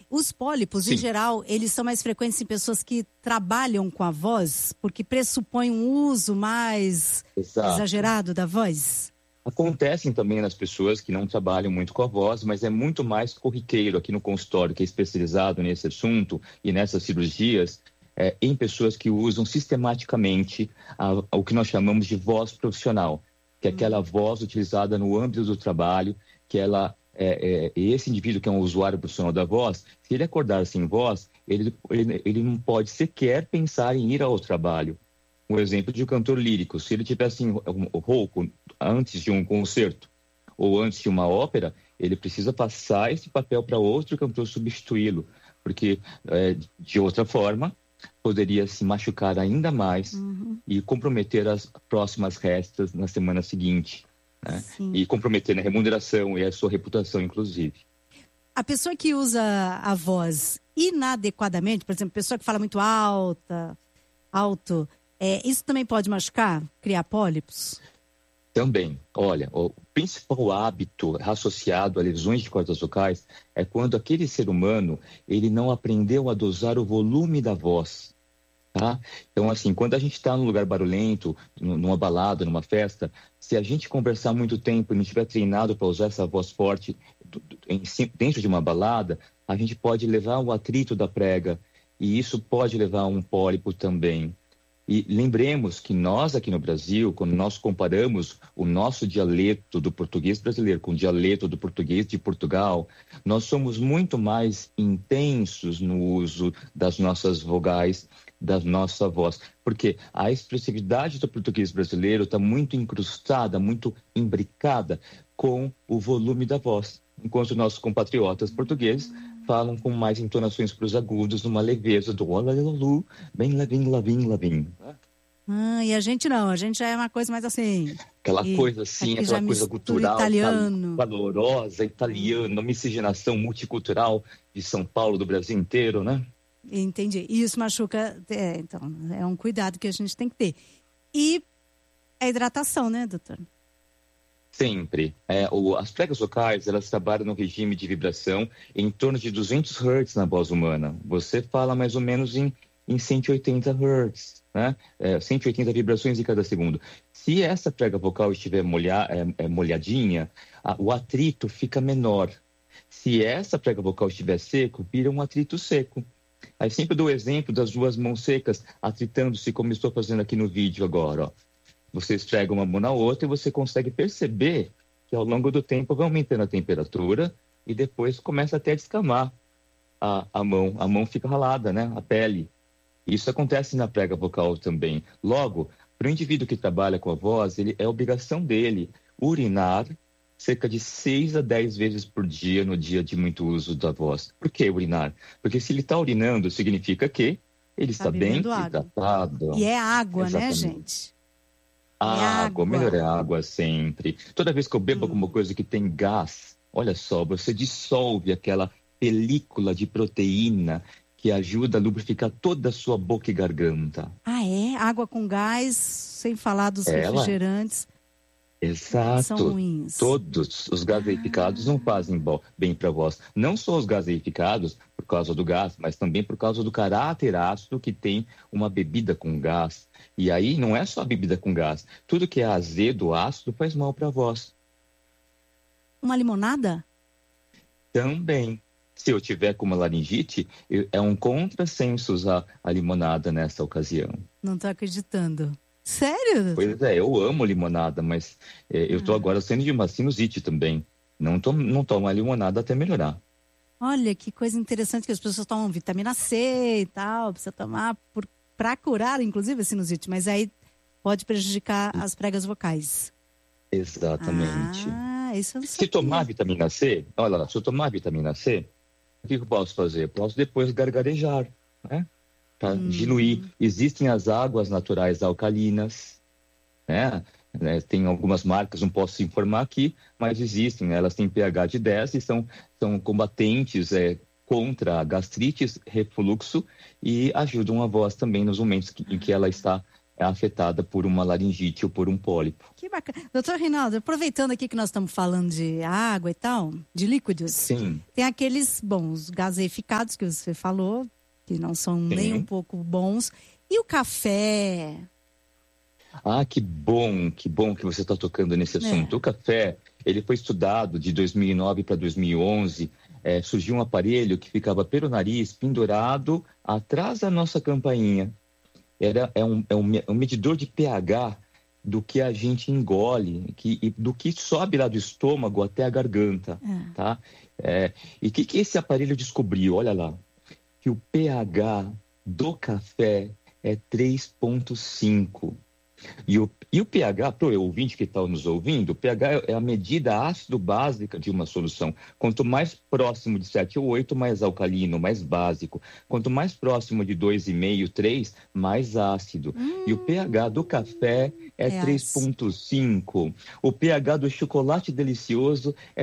Os pólipos, em geral, eles são mais frequentes em pessoas que trabalham com a voz, porque pressupõe um uso mais exagerado da voz? Acontecem também nas pessoas que não trabalham muito com a voz, mas é muito mais corriqueiro aqui no consultório, que é especializado nesse assunto e nessas cirurgias, em pessoas que usam sistematicamente o que nós chamamos de voz profissional, que é aquela voz utilizada no âmbito do trabalho, que ela... esse indivíduo que é um usuário profissional da voz, se ele acordar sem voz, ele não pode sequer pensar em ir ao trabalho. Um exemplo de um cantor lírico, se ele tivesse rouco antes de um concerto ou antes de uma ópera, ele precisa passar esse papel para outro cantor substituí-lo, porque de outra forma poderia se machucar ainda mais e comprometer as próximas restas na semana seguinte. Né? E comprometer a remuneração e a sua reputação, inclusive. A pessoa que usa a voz inadequadamente, por exemplo, pessoa que fala muito alto, isso também pode machucar, criar pólipos? Também. Olha, o principal hábito associado a lesões de cordas vocais é quando aquele ser humano ele não aprendeu a dosar o volume da voz. Tá? Então, assim, quando a gente está num lugar barulhento, numa balada, numa festa, se a gente conversar muito tempo e não estiver treinado para usar essa voz forte dentro de uma balada, a gente pode levar o atrito da prega e isso pode levar a um pólipo também. E lembremos que nós aqui no Brasil, quando nós comparamos o nosso dialeto do português brasileiro com o dialeto do português de Portugal, nós somos muito mais intensos no uso das nossas vogais, da nossa voz, porque a expressividade do português brasileiro está muito incrustada, muito imbricada com o volume da voz, enquanto nossos compatriotas portugueses falam com mais entonações para os agudos, numa leveza do olalalu, bem lavim. E a gente não, a gente já é uma coisa mais assim... Aquela coisa assim, aquela coisa cultural, italiano. Valorosa, italiana, miscigenação multicultural de São Paulo, do Brasil inteiro, né? Entendi. E isso machuca, então, é um cuidado que a gente tem que ter. E a hidratação, né, doutor? Sempre. As pregas vocais, elas trabalham no regime de vibração em torno de 200 Hz na voz humana. Você fala mais ou menos em 180 Hz, né? 180 vibrações em cada segundo. Se essa prega vocal estiver molhadinha, o atrito fica menor. Se essa prega vocal estiver seco, vira um atrito seco. Aí sempre dou o exemplo das duas mãos secas atritando-se, como estou fazendo aqui no vídeo agora, ó. Você esfrega uma mão na outra e você consegue perceber que ao longo do tempo vai aumentando a temperatura e depois começa até a descamar a mão. A mão fica ralada, né? A pele. Isso acontece na prega vocal também. Logo, para o indivíduo que trabalha com a voz, é obrigação dele urinar cerca de 6 a 10 vezes por dia no dia de muito uso da voz. Por que urinar? Porque se ele está urinando, significa que ele está bem hidratado. E é água, exatamente. Né, gente? Água, melhor é água sempre. Toda vez que eu bebo alguma coisa que tem gás, olha só, você dissolve aquela película de proteína que ajuda a lubrificar toda a sua boca e garganta. Água com gás, sem falar dos refrigerantes. Exato. São ruins. Todos os gaseificados não fazem bem para a voz. Não só os gaseificados por causa do gás, mas também por causa do caráter ácido que tem uma bebida com gás. E aí não é só a bebida com gás. Tudo que é azedo, ácido, faz mal para a voz. Uma limonada? Também. Se eu tiver com uma laringite, é um contrassenso usar a limonada nessa ocasião. Não estou acreditando. Sério? Pois é, eu amo limonada, mas eu estou agora sendo de uma sinusite também. Não tomo a limonada até melhorar. Olha, que coisa interessante que as pessoas tomam vitamina C e tal, precisa tomar para curar, inclusive, a sinusite, mas aí pode prejudicar as pregas vocais. Exatamente. Isso eu não sabia. Se tomar vitamina C, olha lá, se eu tomar vitamina C, o que eu posso fazer? Eu posso depois gargarejar, né? Para diluir. Existem as águas naturais alcalinas, né? Tem algumas marcas, não posso informar aqui, mas existem. Elas têm pH de 10 e são combatentes contra a gastrite, refluxo e ajudam a voz também nos momentos em que ela está é afetada por uma laringite ou por um pólipo. Que bacana. Doutor Reinaldo, aproveitando aqui que nós estamos falando de água e tal, de líquidos, Sim. Tem aqueles, os gaseificados que você falou, que não são nem um pouco bons. E o café? Ah, que bom que você está tocando nesse assunto. O café, ele foi estudado de 2009 para 2011, surgiu um aparelho que ficava pelo nariz, pendurado atrás da nossa campainha. É um medidor de pH do que a gente engole, do que sobe lá do estômago até a garganta, tá? E o que esse aparelho descobriu? Olha lá, que o pH do café é 3,5. E o pH, para o ouvinte que está nos ouvindo, o pH é a medida ácido básica de uma solução. Quanto mais próximo de 7 ou 8, mais alcalino, mais básico. Quanto mais próximo de 2,5, 3, mais ácido. E o pH do café é 3,5. O pH do chocolate delicioso é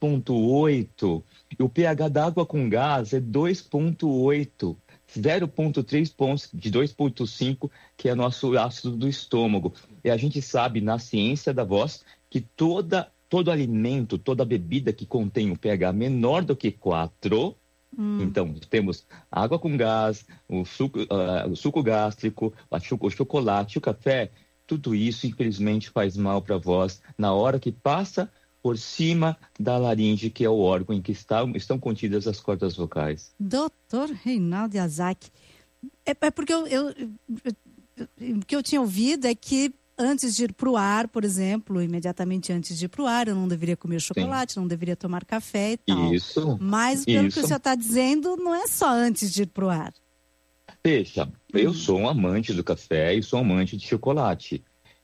3,8. E o pH da água com gás é 2,8. 0,3 pontos de 2,5, que é nosso ácido do estômago. E a gente sabe, na ciência da voz, que todo alimento, toda bebida que contém um pH menor do que 4, então temos água com gás, o suco gástrico, o chocolate, o café, tudo isso, infelizmente, faz mal para a voz na hora que passa por cima da laringe, que é o órgão em que estão contidas as cordas vocais. Doutor Reinaldo Yazaki, é porque o que eu tinha ouvido é que antes de ir para o ar, por exemplo, imediatamente antes de ir para o ar, eu não deveria comer chocolate, Não deveria tomar café e tal. Isso. Mas pelo que o senhor está dizendo, não é só antes de ir para o ar. Veja, eu sou um amante do café e sou um amante de chocolate.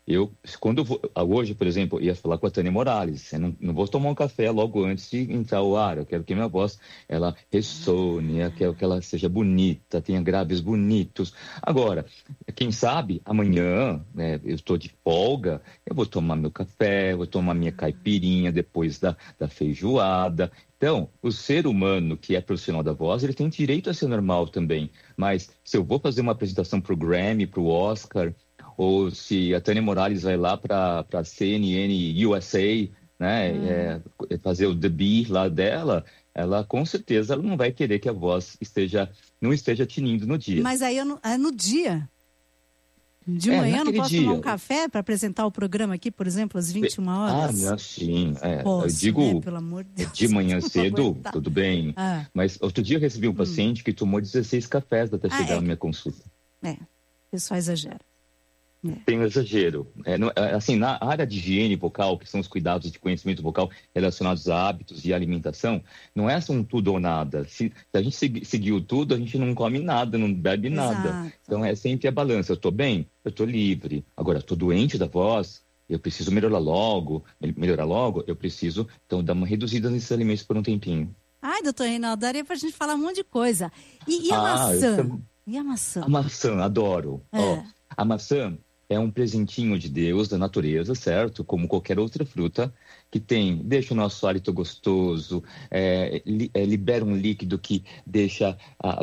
Hoje, por exemplo, eu ia falar com a Tânia Morales, eu não vou tomar um café logo antes de entrar o ar, eu quero que minha voz, ela ressone, eu quero que ela seja bonita, tenha graves bonitos. Agora, quem sabe, amanhã, eu estou de folga, eu vou tomar meu café, vou tomar minha caipirinha depois da feijoada. Então, o ser humano que é profissional da voz, ele tem direito a ser normal também, mas se eu vou fazer uma apresentação para o Grammy, para o Oscar, ou se a Tânia Morales vai lá para a CNN USA, né, fazer o The Bee lá dela, ela com certeza ela não vai querer que a voz não esteja tinindo no dia. Mas aí no dia? De manhã eu não posso tomar um café para apresentar o programa aqui, por exemplo, às 21 horas? Ah, sim. Posso, eu digo, pelo amor de Deus, de manhã cedo, tudo bem. Mas outro dia eu recebi um paciente que tomou 16 cafés até chegar na minha consulta. O pessoal exagera. Tem um exagero. Assim, na área de higiene vocal, que são os cuidados de conhecimento vocal relacionados a hábitos e alimentação, não é um tudo ou nada. Se a gente seguiu tudo, a gente não come nada, não bebe nada. Então é sempre a balança. Eu estou bem, eu estou livre. Agora, estou doente da voz, eu preciso melhorar logo, eu preciso, então, dar uma reduzida nesses alimentos por um tempinho. Ai, doutor Reinaldo, daria pra gente falar um monte de coisa. E a maçã? E a maçã? A maçã, adoro. A maçã é um presentinho de Deus, da natureza, certo? Como qualquer outra fruta, que deixa o nosso hálito gostoso, libera um líquido que deixa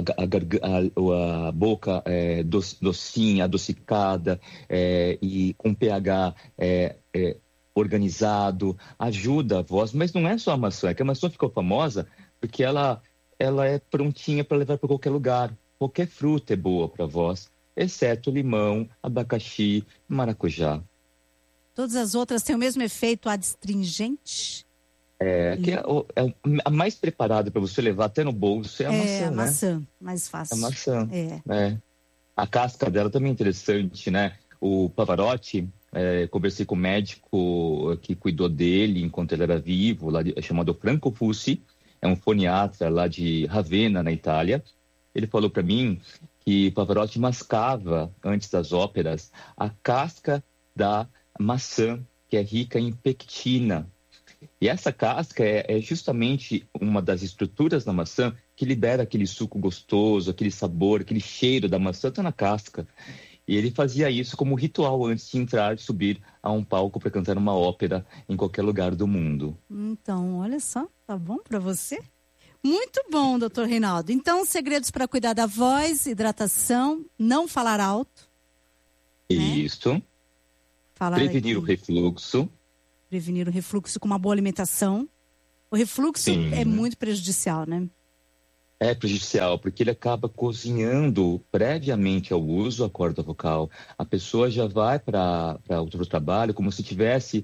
a boca docinha, adocicada, e com pH organizado, ajuda a voz. Mas não é só a maçã, é que a maçã ficou famosa porque ela é prontinha para levar para qualquer lugar. Qualquer fruta é boa para a voz, exceto limão, abacaxi, maracujá. Todas as outras têm o mesmo efeito adstringente? Que a mais preparada para você levar até no bolso é a maçã, a maçã, mais fácil. A maçã, A casca dela também é interessante, né? O Pavarotti, conversei com o médico que cuidou dele enquanto ele era vivo, chamado Franco Fussi, é um foniatra lá de Ravenna, na Itália. Ele falou para mim que Pavarotti mascava, antes das óperas, a casca da maçã, que é rica em pectina. E essa casca é justamente uma das estruturas da maçã que libera aquele suco gostoso, aquele sabor, aquele cheiro da maçã, está na casca. E ele fazia isso como ritual antes de entrar e subir a um palco para cantar uma ópera em qualquer lugar do mundo. Então, olha só, tá bom para você? Muito bom, doutor Reinaldo. Então, segredos para cuidar da voz, hidratação, não falar alto. Isso. Prevenir o refluxo. Prevenir o refluxo com uma boa alimentação. O refluxo é muito prejudicial, né? É prejudicial, porque ele acaba cozinhando previamente ao uso a corda vocal. A pessoa já vai para outro trabalho como se tivesse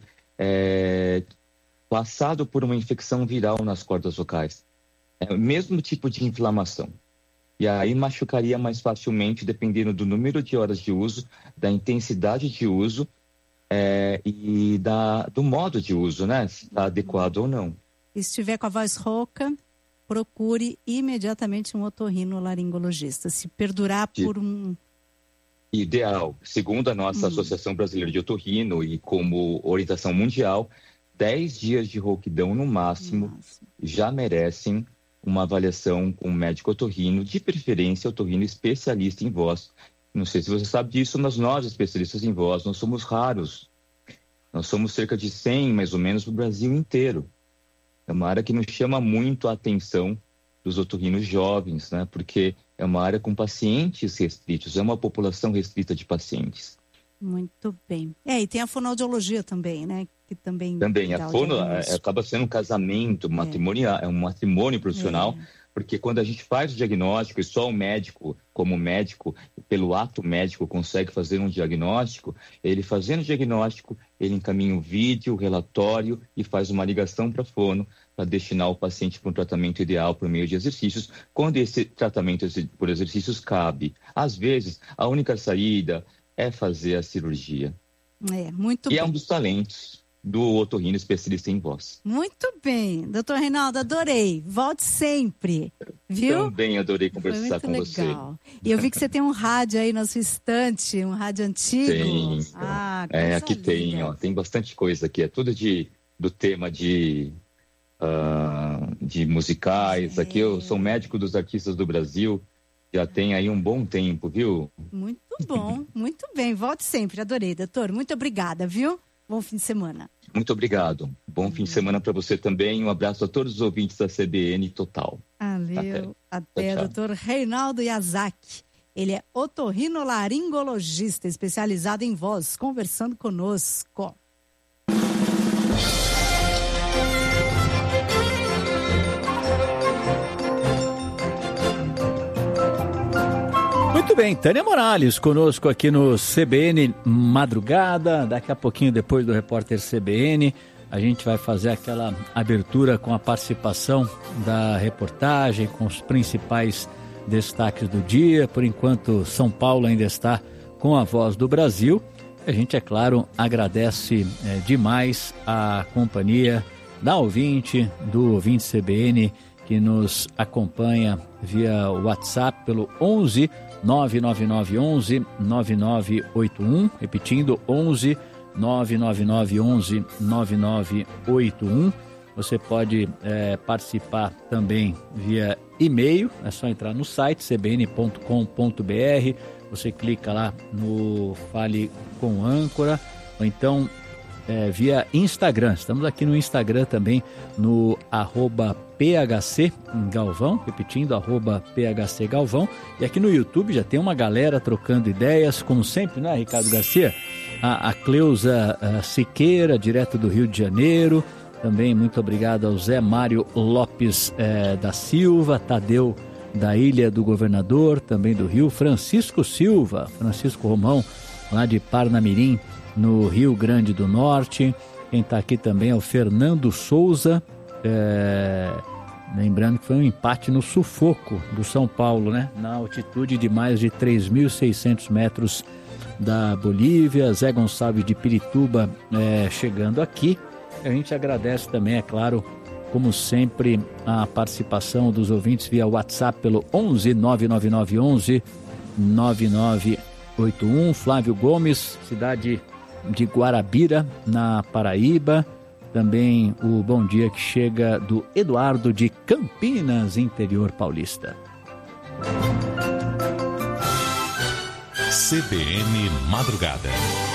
passado por uma infecção viral nas cordas vocais. É o mesmo tipo de inflamação. E aí machucaria mais facilmente, dependendo do número de horas de uso, da intensidade de uso e do modo de uso, né? Se está adequado ou não. E se estiver com a voz rouca, procure imediatamente um otorrinolaringologista. Se perdurar por um... Ideal. Segundo a nossa Associação Brasileira de Otorrino e como orientação mundial, 10 dias de rouquidão no máximo já merecem uma avaliação com um médico otorrino, de preferência otorrino especialista em voz. Não sei se você sabe disso, mas nós, especialistas em voz, nós somos raros. Nós somos cerca de 100, mais ou menos, no Brasil inteiro. É uma área que nos chama muito a atenção dos otorrinos jovens, né? Porque é uma área com pacientes restritos, é uma população restrita de pacientes. Muito bem. E tem a fonoaudiologia também, né? Que também a fono acaba sendo um casamento matrimonial, é um matrimônio profissional, porque quando a gente faz o diagnóstico e só o médico, como médico, pelo ato médico consegue fazer um diagnóstico, ele fazendo o diagnóstico, ele encaminha um vídeo, o relatório e faz uma ligação para a fono para destinar o paciente para um tratamento ideal por meio de exercícios, quando esse tratamento por exercícios cabe. Às vezes, a única saída é fazer a cirurgia. Muito bem. E é um dos talentos do otorrino especialista em voz. Muito bem. Doutor Reinaldo, adorei. Volte sempre, viu? Também adorei conversar com você. Legal. E eu vi que você tem um rádio aí na sua estante, um rádio antigo. Tem. Aqui tem, tem bastante coisa aqui. É tudo do tema de musicais. Aqui eu sou médico dos artistas do Brasil. Já tem aí um bom tempo, viu? Muito bom, muito bem. Volte sempre, adorei, doutor. Muito obrigada, viu? Bom fim de semana. Muito obrigado. Bom fim de semana para você também. Um abraço a todos os ouvintes da CBN Total. Valeu. Até doutor Reinaldo Yazaki. Ele é otorrinolaringologista, especializado em voz, conversando conosco. Muito bem, Tânia Morales conosco aqui no CBN Madrugada. Daqui a pouquinho, depois do repórter CBN, a gente vai fazer aquela abertura com a participação da reportagem, com os principais destaques do dia. Por enquanto, São Paulo ainda está com a Voz do Brasil. A gente, é claro, agradece demais a companhia da ouvinte, do ouvinte CBN, que nos acompanha via WhatsApp pelo 11 99911 9981, repetindo 11 99911 9981. Você pode participar também via e-mail, é só entrar no site cbn.com.br, você clica lá no Fale com Âncora, ou então via Instagram. Estamos aqui no Instagram também, no @PHC Galvão, repetindo, @PHC Galvão. E aqui no YouTube já tem uma galera trocando ideias, como sempre, né, Ricardo Garcia? A Cleusa Siqueira, direto do Rio de Janeiro. Também muito obrigado ao Zé Mário Lopes da Silva, Tadeu da Ilha do Governador, também do Rio, Francisco Silva, Francisco Romão, lá de Parnamirim, no Rio Grande do Norte. Quem está aqui também é o Fernando Souza, lembrando que foi um empate no sufoco do São Paulo, né? Na altitude de mais de 3.600 metros da Bolívia. Zé Gonçalves de Pirituba chegando aqui. A gente agradece também, é claro, como sempre, a participação dos ouvintes via WhatsApp pelo 11 99911 9981. Flávio Gomes, cidade de Guarabira, na Paraíba. Também o bom dia que chega do Eduardo de Campinas, interior paulista. CBN Madrugada.